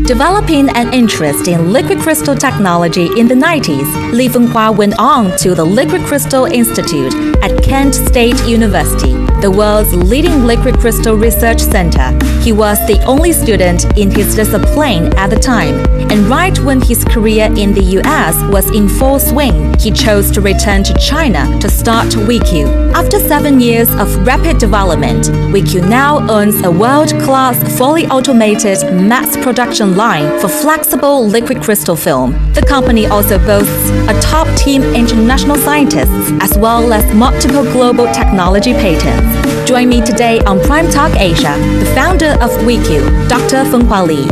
Developing an interest in liquid crystal technology in the 90s, Li Fenghua went on to the Liquid Crystal Institute at Kent State University, the world's leading liquid crystal research center. He was the only student in his discipline at the time, and right when his career in the US was in full swing, he chose to return to China to start WeQ. After 7 years of rapid development, WeQ now owns a world-class, fully automated mass production line for flexible liquid crystal film. The company also boasts a top-team international scientists as well as multiple global technology patents. Join me today on Prime Talk Asia, the founder of WeQ, Dr. Fenghua Li.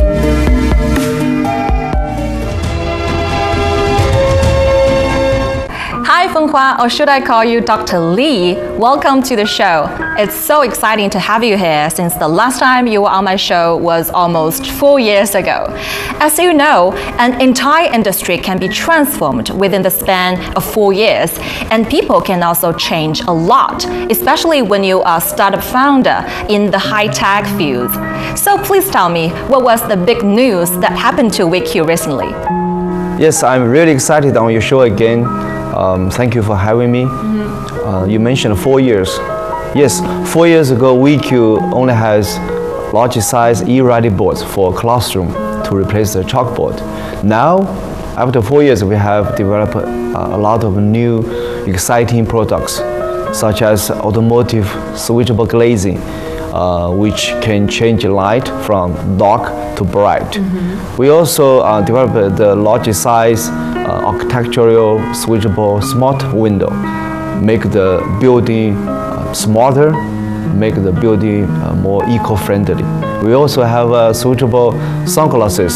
Hi Fenghua, or should I call you Dr. Li? Welcome to the show. It's so exciting to have you here since the last time you were on my show was almost 4 years ago. As you know, an entire industry can be transformed within the span of 4 years, and people can also change a lot, especially when you are a startup founder in the high-tech field. So please tell me, what was the big news that happened to WeQ recently? Yes, I'm really excited on your show again. Thank you for having me. You mentioned 4 years. Yes, 4 years ago, WeQ only has large size e-writing boards for classroom to replace the chalkboard. Now, after 4 years, we have developed a lot of new exciting products, such as automotive switchable glazing, which can change light from dark to bright. We also developed the large size architectural switchable smart window, make the building smarter, make the building more eco-friendly. We also have switchable sunglasses,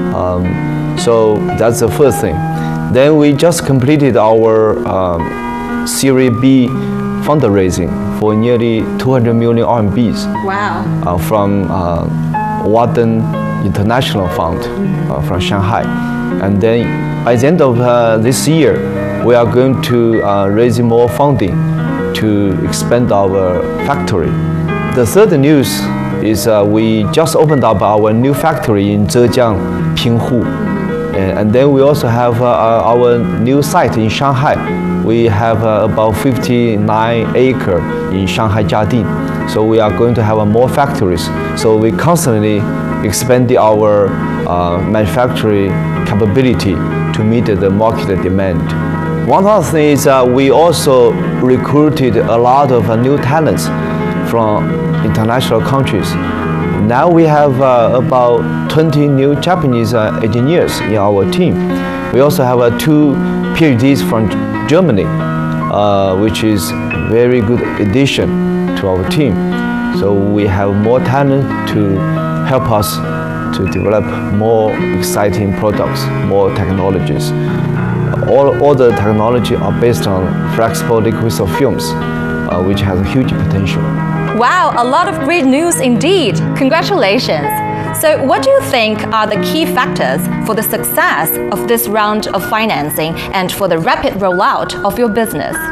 so that's the first thing. Then we just completed our Series B fundraising for nearly 200 million RMBs. Wow. From Warden International Fund from Shanghai. And then by the end of this year, we are going to raise more funding to expand our factory. The third news is we just opened up our new factory in Zhejiang, Pinghu. And then we also have our new site in Shanghai. We have about 59 acres in Shanghai Jiading. So we are going to have more factories. So we constantly expand our manufacturing capability to meet the market demand. One other thing is we also recruited a lot of new talents from international countries. Now we have about 20 new Japanese engineers in our team. We also have 2 PhDs from Germany, which is very good addition to our team. So we have more talent to help us to develop more exciting products, more technologies. All the technology are based on flexible liquid crystal films, which has a huge potential. Wow, a lot of great news indeed. Congratulations. So what do you think are the key factors for the success of this round of financing and for the rapid rollout of your business?